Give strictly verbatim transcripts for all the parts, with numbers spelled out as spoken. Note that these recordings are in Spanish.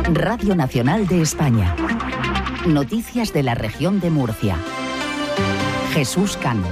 Radio Nacional de España. Noticias de la región de Murcia. Jesús Cano.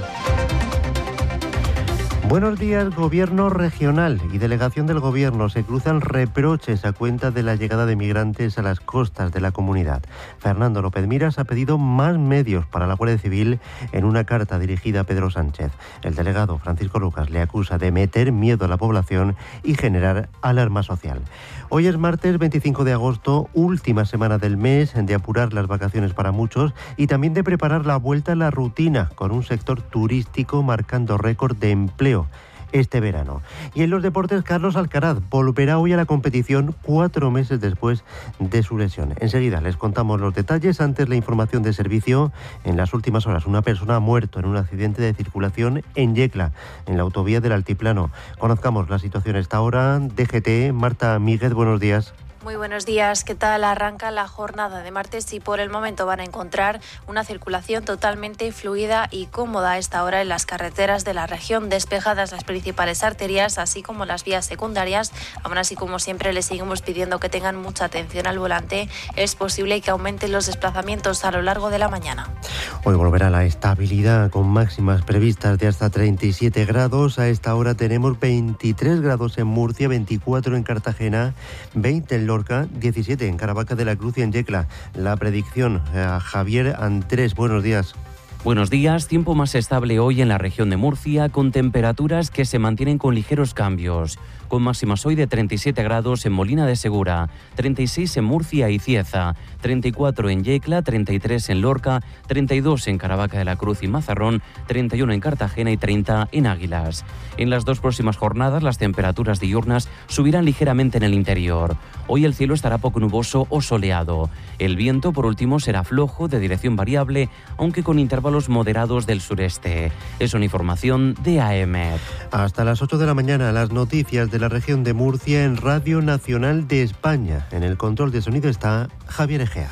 Buenos días. Gobierno regional y delegación del Gobierno se cruzan reproches a cuenta de la llegada de migrantes a las costas de la comunidad. Fernando López Miras ha pedido más medios para la Guardia Civil en una carta dirigida a Pedro Sánchez. El delegado Francisco Lucas le acusa de meter miedo a la población y generar alarma social. Hoy es martes veinticinco de agosto, última semana del mes, de apurar las vacaciones para muchos y también de preparar la vuelta a la rutina con un sector turístico marcando récord de empleo este verano. Y en los deportes, Carlos Alcaraz volverá hoy a la competición cuatro meses después de su lesión. Enseguida les contamos los detalles. Antes, la información de servicio. En las últimas horas, una persona ha muerto en un accidente de circulación en Yecla, en la autovía del Altiplano. Conozcamos la situación a esta hora. D G T, Marta Míguez, buenos días. Muy buenos días. ¿Qué tal? Arranca la jornada de martes y por el momento van a encontrar una circulación totalmente fluida y cómoda a esta hora en las carreteras de la región, despejadas las principales arterias, así como las vías secundarias. Aún así, como siempre, les seguimos pidiendo que tengan mucha atención al volante. Es posible que aumenten los desplazamientos a lo largo de la mañana. Hoy volverá la estabilidad con máximas previstas de hasta treinta y siete grados. A esta hora tenemos veintitrés grados en Murcia, veinticuatro en Cartagena, veinte en Lorca, diecisiete en Caravaca de la Cruz y en Yecla. La predicción, eh, Javier Andrés, buenos días. Buenos días. Tiempo más estable hoy en la región de Murcia, con temperaturas que se mantienen con ligeros cambios, con máximas hoy de treinta y siete grados en Molina de Segura, treinta y seis en Murcia y Cieza, treinta y cuatro en Yecla, treinta y tres en Lorca, treinta y dos en Caravaca de la Cruz y Mazarrón, treinta y uno en Cartagena y treinta en Águilas. En las dos próximas jornadas las temperaturas diurnas subirán ligeramente en el interior. Hoy el cielo estará poco nuboso o soleado. El viento, por último, será flojo, de dirección variable, aunque con intervalos moderados del sureste. Es una información de A E M E T. Hasta las ocho de la mañana, las noticias de la región de Murcia en Radio Nacional de España. En el control de sonido está Javier Egea.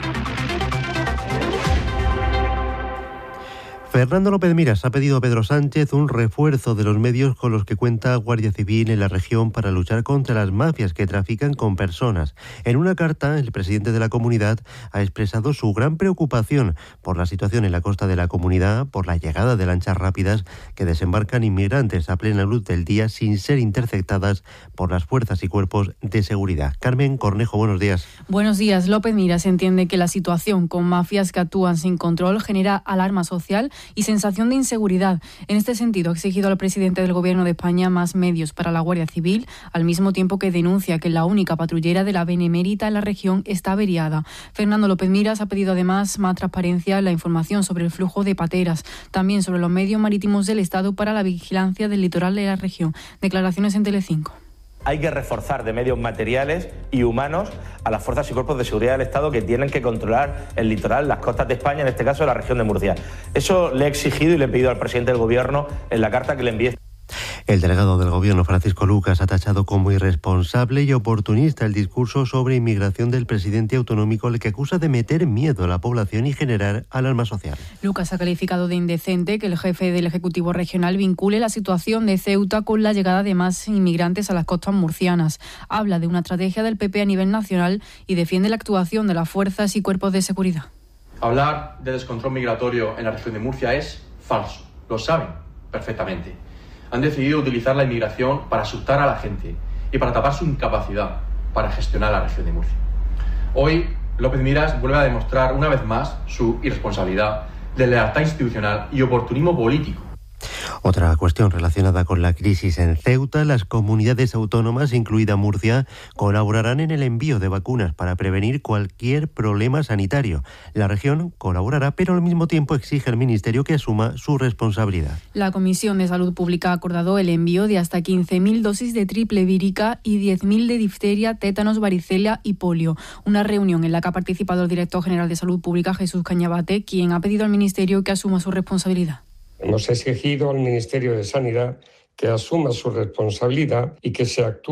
Fernando López Miras ha pedido a Pedro Sánchez un refuerzo de los medios con los que cuenta Guardia Civil en la región para luchar contra las mafias que trafican con personas. En una carta, el presidente de la comunidad ha expresado su gran preocupación por la situación en la costa de la comunidad, por la llegada de lanchas rápidas que desembarcan inmigrantes a plena luz del día sin ser interceptadas por las fuerzas y cuerpos de seguridad. Carmen Cornejo, buenos días. Buenos días. López Miras entiende que la situación con mafias que actúan sin control genera alarma social y sensación de inseguridad. En este sentido, ha exigido al presidente del Gobierno de España más medios para la Guardia Civil, al mismo tiempo que denuncia que la única patrullera de la Benemérita en la región está averiada. Fernando López Miras ha pedido además más transparencia en la información sobre el flujo de pateras, también sobre los medios marítimos del Estado para la vigilancia del litoral de la región. Declaraciones en Telecinco. Hay que reforzar de medios materiales y humanos a las fuerzas y cuerpos de seguridad del Estado que tienen que controlar el litoral, las costas de España, en este caso la región de Murcia. Eso le he exigido y le he pedido al presidente del Gobierno en la carta que le envié. El delegado del Gobierno, Francisco Lucas, ha tachado como irresponsable y oportunista el discurso sobre inmigración del presidente autonómico, al que acusa de meter miedo a la población y generar alarma social. Lucas ha calificado de indecente que el jefe del Ejecutivo Regional vincule la situación de Ceuta con la llegada de más inmigrantes a las costas murcianas. Habla de una estrategia del P P a nivel nacional y defiende la actuación de las fuerzas y cuerpos de seguridad. Hablar de descontrol migratorio en la región de Murcia es falso. Lo saben perfectamente. Han decidido utilizar la inmigración para asustar a la gente y para tapar su incapacidad para gestionar la región de Murcia. Hoy, López Miras vuelve a demostrar una vez más su irresponsabilidad, deslealtad institucional y oportunismo político. Otra cuestión relacionada con la crisis en Ceuta: las comunidades autónomas, incluida Murcia, colaborarán en el envío de vacunas para prevenir cualquier problema sanitario. La región colaborará, pero al mismo tiempo exige al Ministerio que asuma su responsabilidad. La Comisión de Salud Pública ha acordado el envío de hasta quince mil dosis de triple vírica y diez mil de difteria, tétanos, varicela y polio. Una reunión en la que ha participado el director general de Salud Pública, Jesús Cañabate, quien ha pedido al Ministerio que asuma su responsabilidad. Hemos exigido al Ministerio de Sanidad que asuma su responsabilidad y que se actúe